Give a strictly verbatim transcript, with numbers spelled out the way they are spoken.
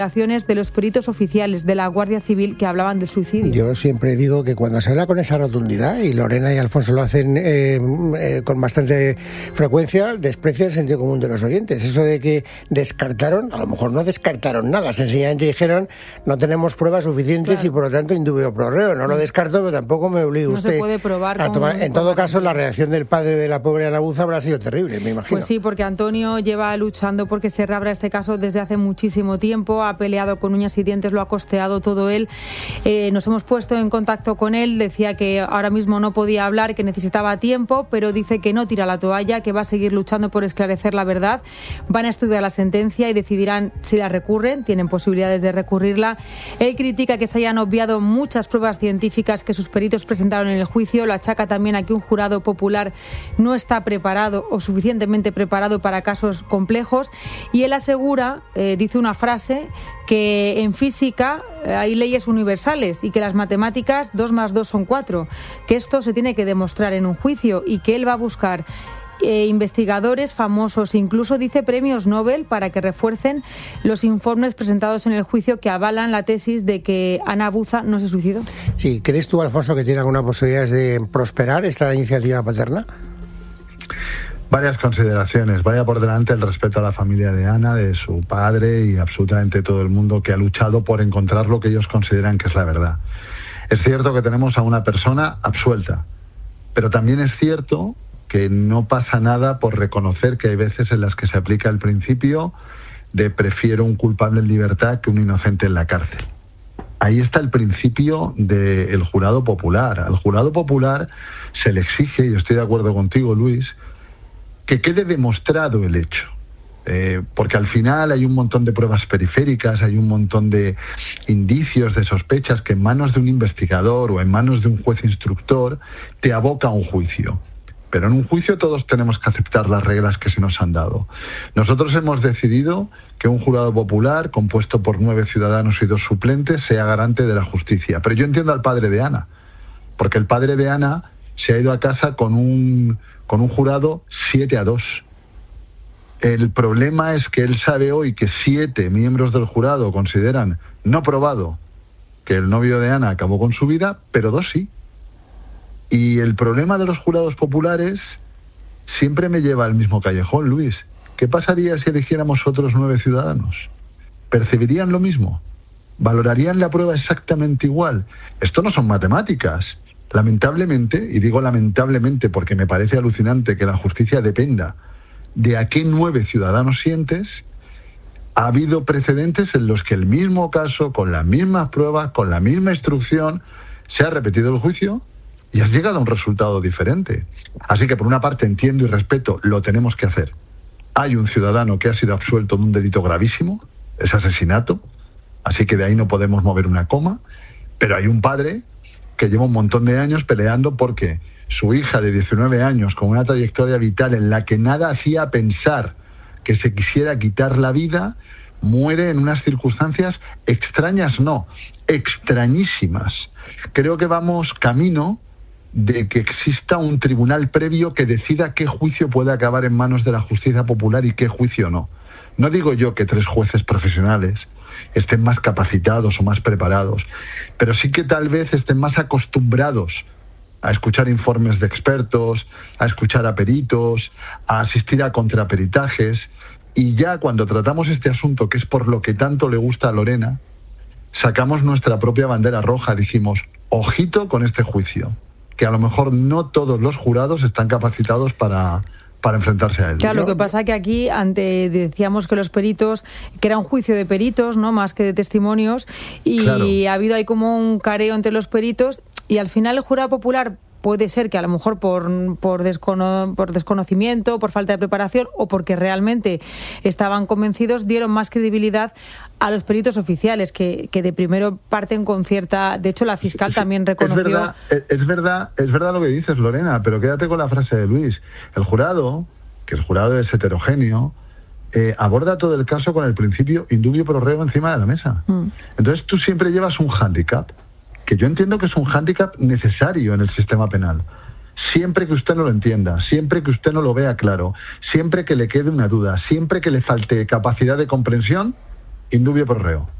de los peritos oficiales de la Guardia Civil que hablaban del suicidio. Yo siempre digo que cuando se habla con esa rotundidad, y Lorena y Alfonso lo hacen eh, eh, con bastante frecuencia, desprecia el sentido común de los oyentes. Eso de que descartaron, a lo mejor no descartaron nada, sencillamente dijeron no tenemos pruebas suficientes, claro, y por lo tanto indubio pro reo. No lo descarto, pero tampoco me obligue no usted se puede probar a tomar. En todo caso, la reacción del padre de la pobre Ana Buza habrá sido terrible, me imagino. Pues sí, porque Antonio lleva luchando porque se reabra este caso desde hace muchísimo tiempo. Ha peleado con uñas y dientes, lo ha costeado todo él. Eh, nos hemos puesto en contacto con él, decía que ahora mismo no podía hablar, que necesitaba tiempo, pero dice que no tira la toalla, que va a seguir luchando por esclarecer la verdad. Van a estudiar la sentencia y decidirán si la recurren, tienen posibilidades de recurrirla. Él critica que se hayan obviado muchas pruebas científicas que sus peritos presentaron en el juicio, lo achaca también a que un jurado popular no está preparado o suficientemente preparado para casos complejos, y él asegura, eh, dice una frase, que en física hay leyes universales y que las matemáticas dos más dos son cuatro, que esto se tiene que demostrar en un juicio y que él va a buscar eh, investigadores famosos, incluso dice premios Nobel, para que refuercen los informes presentados en el juicio que avalan la tesis de que Ana Buza no se suicidó. ¿Y crees tú, Alfonso, que tiene alguna posibilidad de prosperar esta iniciativa paterna? Varias consideraciones. Vaya por delante el respeto a la familia de Ana, de su padre y absolutamente todo el mundo que ha luchado por encontrar lo que ellos consideran que es la verdad. Es cierto que tenemos a una persona absuelta, pero también es cierto que no pasa nada por reconocer que hay veces en las que se aplica el principio de prefiero un culpable en libertad que un inocente en la cárcel. Ahí está el principio del jurado popular. Al jurado popular se le exige, y estoy de acuerdo contigo, Luis, que quede demostrado el hecho, eh, porque al final hay un montón de pruebas periféricas, hay un montón de indicios, de sospechas que en manos de un investigador o en manos de un juez instructor te aboca a un juicio. Pero en un juicio todos tenemos que aceptar las reglas que se nos han dado. Nosotros hemos decidido que un jurado popular, compuesto por nueve ciudadanos y dos suplentes, sea garante de la justicia. Pero yo entiendo al padre de Ana, porque el padre de Ana se ha ido a casa con un... con un jurado siete a dos. El problema es que él sabe hoy que siete miembros del jurado consideran no probado que el novio de Ana acabó con su vida, pero dos sí. Y el problema de los jurados populares siempre me lleva al mismo callejón, Luis. ¿Qué pasaría si eligiéramos otros nueve ciudadanos? ¿Percibirían lo mismo? ¿Valorarían la prueba exactamente igual? Esto no son matemáticas. Lamentablemente, y digo lamentablemente porque me parece alucinante que la justicia dependa de a qué nueve ciudadanos sientes, ha habido precedentes en los que el mismo caso, con las mismas pruebas, con la misma instrucción, se ha repetido el juicio y has llegado a un resultado diferente. Así que por una parte entiendo y respeto, lo tenemos que hacer. Hay un ciudadano que ha sido absuelto de un delito gravísimo, es asesinato, así que de ahí no podemos mover una coma, pero hay un padre que lleva un montón de años peleando porque su hija de diecinueve años, con una trayectoria vital en la que nada hacía pensar que se quisiera quitar la vida, muere en unas circunstancias extrañas, no, extrañísimas. Creo que vamos camino de que exista un tribunal previo que decida qué juicio puede acabar en manos de la justicia popular y qué juicio no. No digo yo que tres jueces profesionales estén más capacitados o más preparados, pero sí que tal vez estén más acostumbrados a escuchar informes de expertos, a escuchar a peritos, a asistir a contraperitajes, y ya cuando tratamos este asunto, que es por lo que tanto le gusta a Lorena, sacamos nuestra propia bandera roja, dijimos, ojito con este juicio, que a lo mejor no todos los jurados están capacitados para... para enfrentarse a él. Claro, lo que pasa que aquí ante decíamos que los peritos, que era un juicio de peritos, no más que de testimonios, y claro, ha habido ahí como un careo entre los peritos, y al final el jurado popular puede ser que a lo mejor por, por, descono, por desconocimiento, por falta de preparación o porque realmente estaban convencidos, dieron más credibilidad a los peritos oficiales, que, que de primero parten con cierta... De hecho, la fiscal sí, sí, también reconoció... Es verdad, es, es, verdad, es verdad lo que dices, Lorena, pero quédate con la frase de Luis. El jurado, que el jurado es heterogéneo, eh, aborda todo el caso con el principio indubio pro reo encima de la mesa. Mm. Entonces tú siempre llevas un hándicap, que yo entiendo que es un hándicap necesario en el sistema penal. Siempre que usted no lo entienda, siempre que usted no lo vea claro, siempre que le quede una duda, siempre que le falte capacidad de comprensión, indubio pro reo.